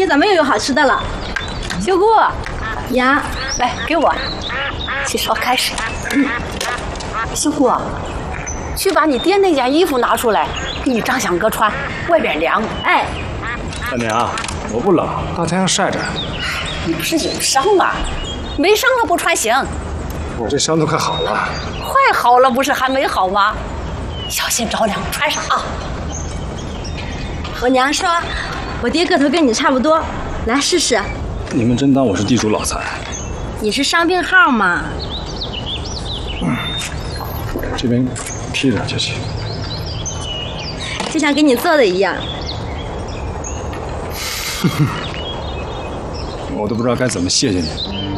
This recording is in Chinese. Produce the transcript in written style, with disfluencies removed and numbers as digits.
天咱们又有好吃的了。 秀姑呀， 来给我去烧开水。秀姑，去把你爹那件衣服拿出来，给你张香哥穿，外边凉。 哎， 大娘，我不冷，大太阳晒着。 你不是有伤吗？没伤了不穿行。 我这伤都快好了。 快好了不是还没好吗？小心着凉，穿上啊。 我娘说，我爹个头跟你差不多，来试试。 你们真当我是地主老财？ 你是伤病号吗？ 这边披着就行。 就像给你做的一样。 我都不知道该怎么谢谢你。